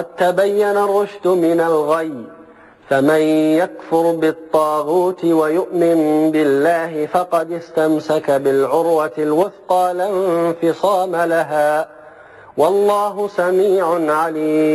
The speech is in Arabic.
تبين الرشد من الغي، فمن يكفر بالطاغوت ويؤمن بالله فقد استمسك بالعروة الوثقى لا انفصام لها، والله سميع عليم.